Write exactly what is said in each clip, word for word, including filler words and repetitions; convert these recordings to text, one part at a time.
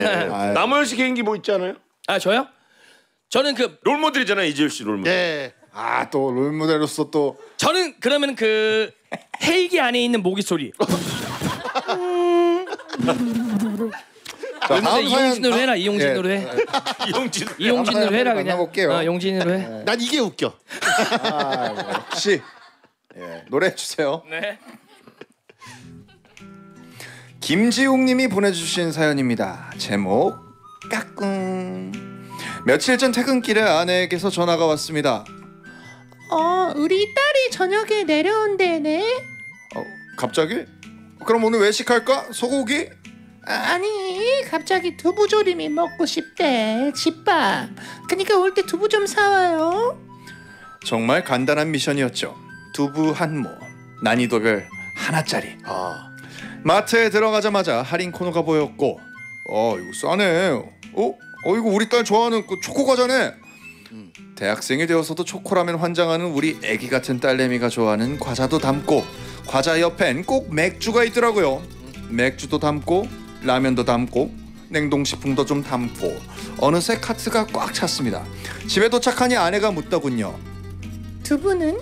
네. 남호연 씨 개인기 뭐 있지 않아요? 아 저요? 저는 그 롤모델이잖아요, 이재율 씨 롤모델. 네. 아, 또 롤모델로서 또 저는 그러면 그 헬기 안에 있는 모기 소리. 자, 다음 이용진으로 해라. 이용진으로 예. 해. 이용진. 이용진으로 해라 그냥. 만나볼게요. 어, 용진으로 해. 난 이게 웃겨. 아, 역시 예, 노래해 주세요. 네. 김지웅님이 보내주신 사연입니다. 제목 까꿍. 며칠 전 퇴근길에 아내에게서 전화가 왔습니다. 어, 우리 딸이 저녁에 내려온대네. 어, 갑자기? 그럼 오늘 외식할까? 소고기? 아, 아니, 갑자기 두부조림이 먹고 싶대. 집밥. 그러니까 올 때 두부 좀 사와요. 정말 간단한 미션이었죠. 두부 한 모, 난이도별 하나짜리. 아. 마트에 들어가자마자 할인 코너가 보였고, 어 이거 싸네. 어? 어 이거 우리 딸 좋아하는 그 초코 과자네. 음. 대학생이 되어서도 초코라면 환장하는 우리 애기 같은 딸내미가 좋아하는 과자도 담고, 과자 옆엔 꼭 맥주가 있더라고요. 맥주도 담고 라면도 담고 냉동식품도 좀 담고 어느새 카트가 꽉 찼습니다. 집에 도착하니 아내가 묻더군요. 두부는?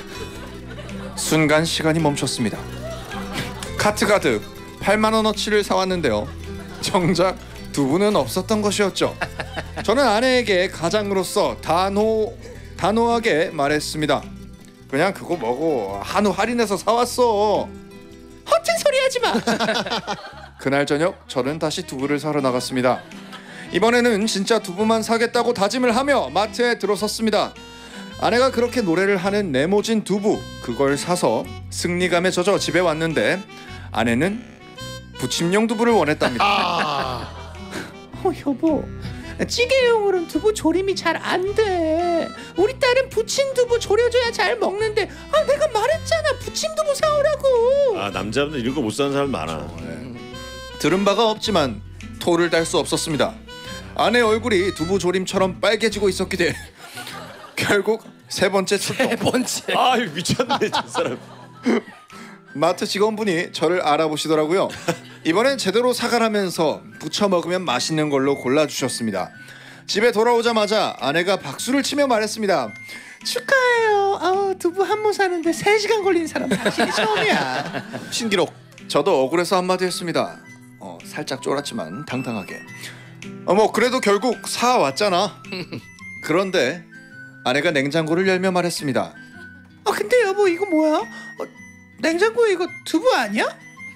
순간 시간이 멈췄습니다. 카트 가득 팔만 원어치를 사왔는데요. 정작 두부는 없었던 것이었죠. 저는 아내에게 가장으로서 단호, 단호하게 말했습니다. 그냥 그거 먹어. 한우 할인해서 사왔어. 허튼 소리 하지 마. 그날 저녁 저는 다시 두부를 사러 나갔습니다. 이번에는 진짜 두부만 사겠다고 다짐을 하며 마트에 들어섰습니다. 아내가 그렇게 노래를 하는 네모진 두부, 그걸 사서 승리감에 젖어 집에 왔는데 아내는 부침용 두부를 원했답니다. 아. 어, 여보. 찌개용으로는 두부 조림이 잘 안 돼. 우리 딸은 부친 두부 조려줘야 잘 먹는데, 아 내가 말했잖아, 부침 두부 사오라고. 아, 남자분들 이런 거 못 사는 사람 많아. 들은 바가 없지만 토를 달 수 없었습니다. 아내 얼굴이 두부 조림처럼 빨개지고 있었기에 결국 세 번째 출동. 세 번째. 아, 미쳤네 저 사람. 마트 직원분이 저를 알아보시더라고요. 이번엔 제대로 사가라면서 부쳐 먹으면 맛있는 걸로 골라주셨습니다. 집에 돌아오자마자 아내가 박수를 치며 말했습니다. 축하해요. 아우, 두부 한 모 사는데 세 시간 걸린 사람 당신이 처음이야. 신기록. 저도 억울해서 한마디 했습니다. 어, 살짝 쫄았지만 당당하게. 어, 뭐 그래도 결국 사왔잖아. 그런데 아내가 냉장고를 열며 말했습니다. 아 근데 여보 이거 뭐야? 어, 냉장고에 이거 두부 아니야?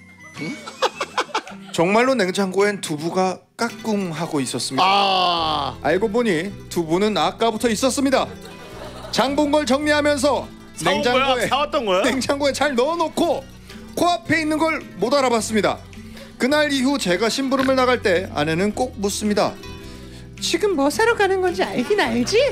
정말로 냉장고엔 두부가 까꿍하고 있었습니다. 아. 알고 보니 두부는 아까부터 있었습니다. 장 본 걸 정리하면서 사온 거야? 냉장고에 사왔던 거야? 냉장고에 잘 넣어놓고 코앞에 있는 걸 못 알아봤습니다. 그날 이후 제가 심부름을 나갈 때 아내는 꼭 묻습니다. 지금 뭐 사러 가는 건지 알긴 알지?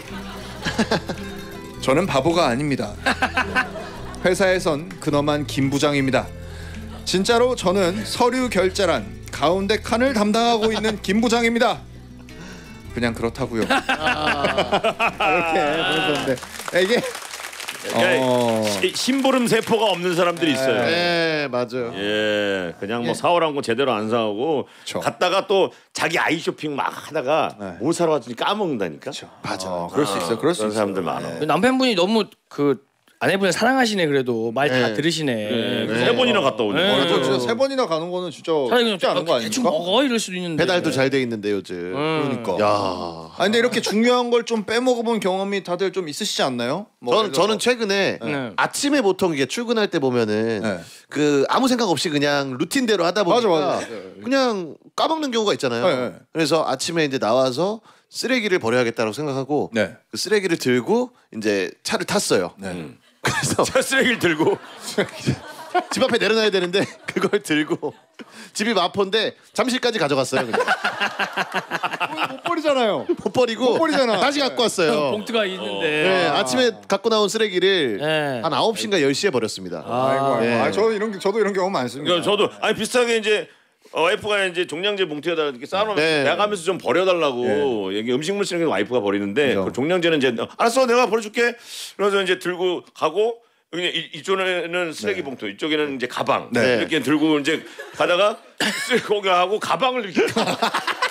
저는 바보가 아닙니다. 회사에선 근엄한 김 부장입니다. 진짜로 저는 서류 결제란 가운데 칸을 담당하고 있는 김 부장입니다. 그냥 그렇다고요. 아, 이렇게 보내셨는데 이게 그러니까 어... 시- 심부름 세포가 없는 사람들이 있어요. 네, 맞아요. 예, 그냥 뭐 사오라는 거 제대로 안 사오고 그쵸. 갔다가 또 자기 아이 쇼핑 막 하다가 네. 뭐 사러 왔더니 까먹는다니까. 맞아. 어, 그럴 수 있어요. 그럴 수 그런 있어요. 사람들 많아. 네. 남편분이 너무 그 아내분을 사랑하시네. 그래도 말 다 네. 들으시네. 네, 그래서 세 번이나 갔다 오네. 네. 어, 저 진짜 세 번이나 가는 거는 진짜 차라리 쉽지 않은 거 그냥 대충 아닙니까? 먹어 이럴 수도 있는데. 배달도 잘 돼 있는데 요즘. 그러니까. 야. 아 근데 이렇게 중요한 걸 좀 빼먹어본 경험이 다들 좀 있으시지 않나요? 뭐 전, 예를 들어서- 저는 최근에 네. 아침에 보통 이게 출근할 때 보면은 네. 그 아무 생각 없이 그냥 루틴대로 하다 보니까 맞아, 맞아. 그냥 까먹는 경우가 있잖아요. 네, 네. 그래서 아침에 이제 나와서 쓰레기를 버려야겠다고 생각하고 네. 그 쓰레기를 들고 이제 차를 탔어요. 네. 그래서 차 쓰레기를 들고 집 앞에 내려놔야 되는데 그걸 들고 집이 마포인데 잠실까지 가져갔어요. 그냥. 못 버리잖아요. 못 버리고 못 버리잖아. 다시 갖고 왔어요. 봉투가 있는데. 네, 아침에 갖고 나온 쓰레기를 네. 한 아홉 시인가 열 시에 버렸습니다. 아이고, 아이고. 네. 아, 저 이런 게- 저도 이런 경험 많습니다. 그러니까 저도 아니 비슷하게 이제 와이프가 이제 종량제 봉투에다 이렇게 쌓아놓으면 네. 나가면서 좀 버려달라고 여기 음식물 쓰는 게 와이프가 버리는데 그죠. 그 종량제는 이제 어, 알았어 내가 버려줄게. 그래서 이제 들고 가고 그냥 이- 이쪽에는 쓰레기 봉투, 이쪽에는 이제 가방 네. 이렇게 들고 이제 가다가 쓰레기 거기 하고 가방을 이렇게